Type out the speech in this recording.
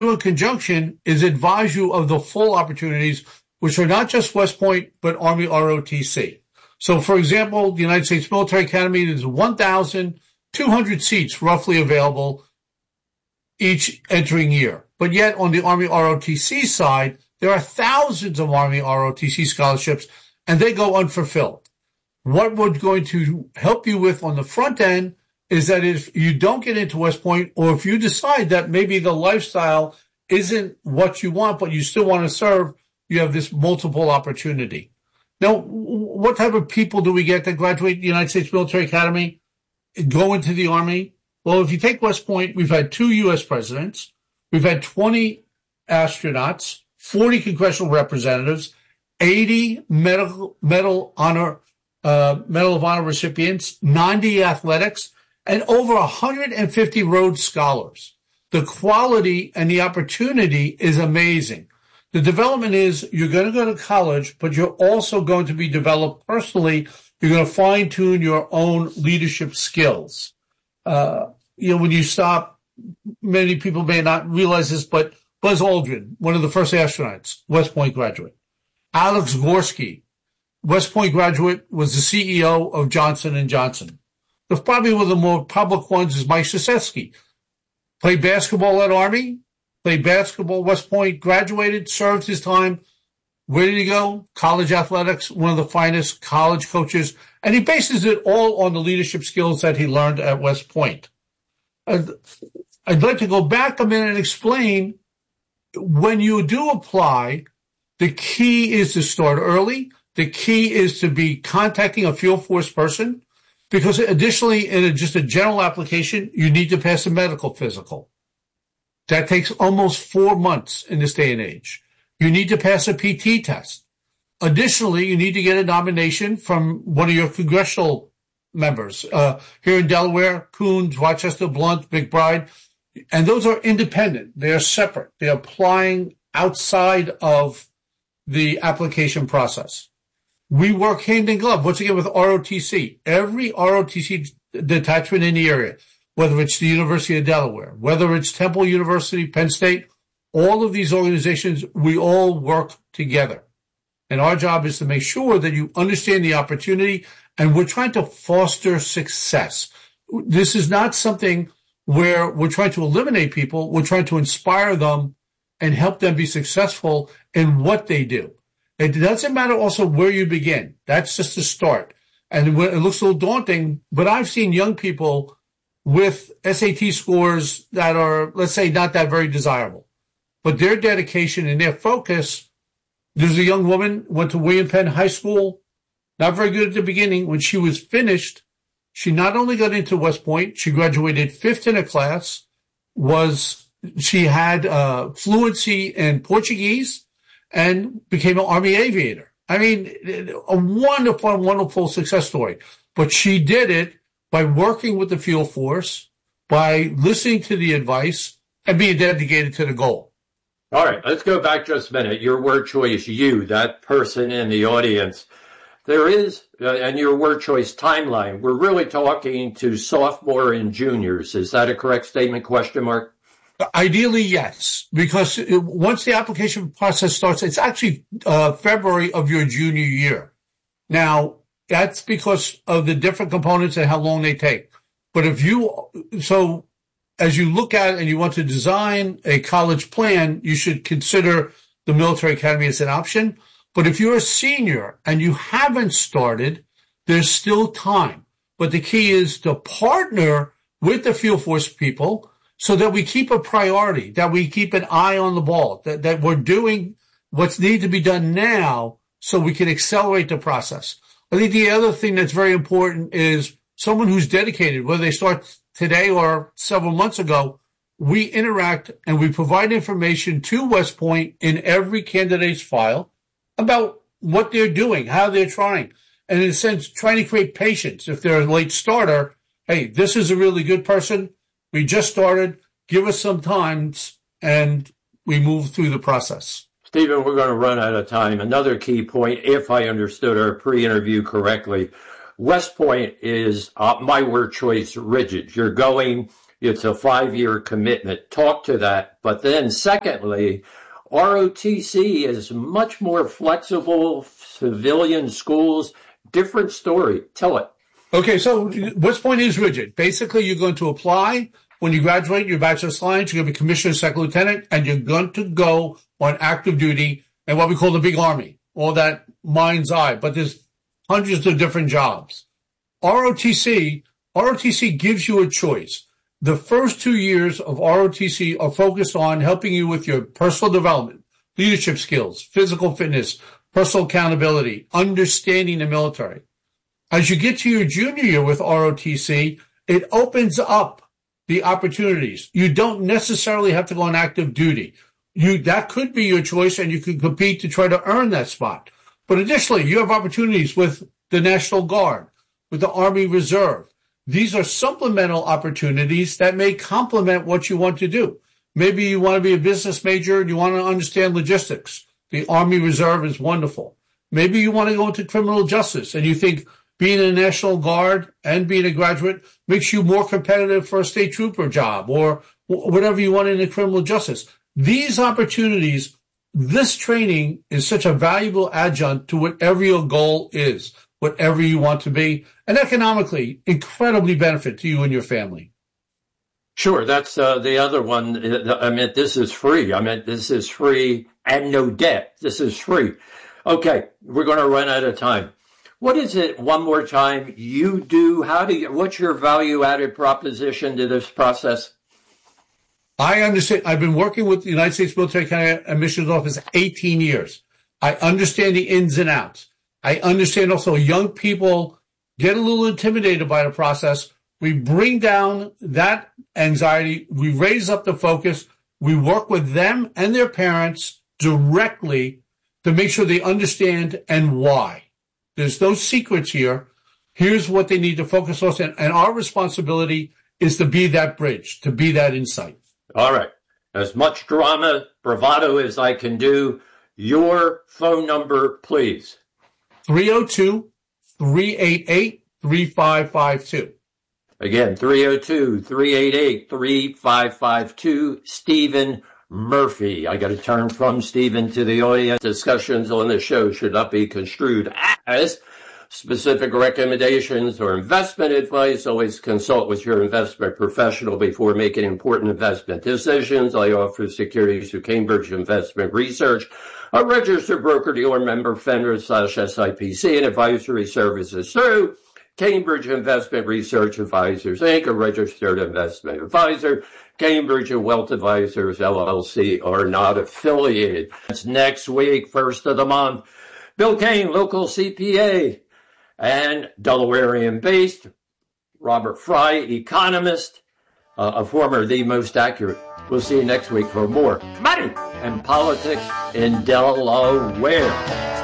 in conjunction is advise you of the full opportunities, which are not just West Point, but Army ROTC. So, for example, the United States Military Academy, there's 1,200 seats roughly available each entering year. But yet, on the Army ROTC side, there are thousands of Army ROTC scholarships, and they go unfulfilled. What we're going to help you with on the front end is that if you don't get into West Point, or if you decide that maybe the lifestyle isn't what you want, but you still want to serve, you have this multiple opportunity. Now, what type of people do we get that graduate the United States Military Academy, go into the Army? Well, if you take West Point, we've had 2 U.S. presidents, we've had 20 astronauts, 40 congressional representatives, 80 Medal of Honor recipients, 90 athletics, and over 150 Rhodes Scholars. The quality and the opportunity is amazing. The development is you're going to go to college, but you're also going to be developed personally. You're going to fine-tune your own leadership skills. When you stop, many people may not realize this, but Buzz Aldrin, one of the first astronauts, West Point graduate. Alex Gorsky, West Point graduate, was the CEO of Johnson & Johnson. Probably one of the more public ones is Mike Krzyzewski. Played basketball at Army, played basketball, West Point, graduated, served his time. Where did he go? College athletics, one of the finest college coaches. And he bases it all on the leadership skills that he learned at West Point. I'd like to go back a minute and explain, when you do apply, the key is to start early. The key is to be contacting a field force person, because additionally, in just a general application, you need to pass a medical physical. That takes almost 4 months in this day and age. You need to pass a PT test. Additionally, you need to get a nomination from one of your congressional members. Here in Delaware, Coons, Rochester, Blunt, McBride, and those are independent. They are separate. They're applying outside of the application process. We work hand in glove, once again, with ROTC. Every ROTC detachment in the area, whether it's the University of Delaware, whether it's Temple University, Penn State, all of these organizations, we all work together. And our job is to make sure that you understand the opportunity, and we're trying to foster success. This is not something where we're trying to eliminate people. We're trying to inspire them and help them be successful in what they do. It doesn't matter also where you begin. That's just the start. And it looks a little daunting, but I've seen young people with SAT scores that are, let's say, not that very desirable. But their dedication and their focus, there's a young woman, went to William Penn High School, not very good at the beginning. When she was finished, she not only got into West Point, she graduated 5th in her class, she had fluency in Portuguese, and became an Army aviator. I mean, a wonderful, wonderful success story. But she did it by working with the field force, by listening to the advice, and being dedicated to the goal. All right, let's go back just a minute. Your word choice, you, that person in the audience. There is, and your word choice timeline, we're really talking to sophomore and juniors. Is that a correct statement, question mark? Ideally, yes, because once the application process starts, it's actually February of your junior year. Now, that's because of the different components and how long they take. But as you look at it and you want to design a college plan, you should consider the military academy as an option. But if you're a senior and you haven't started, there's still time. But the key is to partner with the field force people, so that we keep a priority, that we keep an eye on the ball, that we're doing what's needed to be done now so we can accelerate the process. I think the other thing that's very important is someone who's dedicated, whether they start today or several months ago. We interact and we provide information to West Point in every candidate's file about what they're doing, how they're trying, and in a sense, trying to create patience. If they're a late starter, hey, this is a really good person. We just started. Give us some time, and we move through the process. Stephen, we're going to run out of time. Another key point, if I understood our pre-interview correctly, West Point is, my word choice, rigid. You're going It's a 5-year commitment. Talk to that. But then secondly, ROTC is much more flexible, civilian schools, different story. Tell it. Okay, so West Point is rigid. Basically, you're going to apply. When you graduate your Bachelor of Science, you're going to be commissioner, second lieutenant, and you're going to go on active duty and what we call the big army, all that mind's eye. But there's hundreds of different jobs. ROTC gives you a choice. The first 2 years of ROTC are focused on helping you with your personal development, leadership skills, physical fitness, personal accountability, understanding the military. As you get to your junior year with ROTC, it opens up the opportunities. You don't necessarily have to go on active duty. That could be your choice, and you can compete to try to earn that spot. But additionally, you have opportunities with the National Guard, with the Army Reserve. These are supplemental opportunities that may complement what you want to do. Maybe you want to be a business major and you want to understand logistics. The Army Reserve is wonderful. Maybe you want to go into criminal justice and you think being in the National Guard and being a graduate makes you more competitive for a state trooper job or whatever you want in the criminal justice. These opportunities, this training is such a valuable adjunct to whatever your goal is, whatever you want to be, and economically, incredibly benefit to you and your family. Sure, that's the other one. I mean, this is free. This is free and no debt. This is free. Okay, we're going to run out of time. What is it, one more time, you do? What's your value-added proposition to this process? I understand. I've been working with the United States Military Academy Admissions Office 18 years. I understand the ins and outs. I understand also young people get a little intimidated by the process. We bring down that anxiety. We raise up the focus. We work with them and their parents directly to make sure they understand and why. There's no secrets here. Here's what they need to focus on. And our responsibility is to be that bridge, to be that insight. All right. As much drama, bravado as I can do. Your phone number, please. 302-388-3552. Again, 302-388-3552. Stephen Murphy. I got to turn from Stephen to the audience. Discussions on the show should not be construed as specific recommendations or investment advice. Always consult with your investment professional before making important investment decisions. I offer securities through Cambridge Investment Research, a registered broker-dealer member, FINRA/SIPC, and advisory services through Cambridge Investment Research Advisors, Inc., a registered investment advisor. Cambridge and Wealth Advisors, LLC, are not affiliated. That's next week, first of the month. Bill Kane, local CPA and Delawarean-based. Robert Fry, economist, a former The Most Accurate. We'll see you next week for more money and politics in Delaware.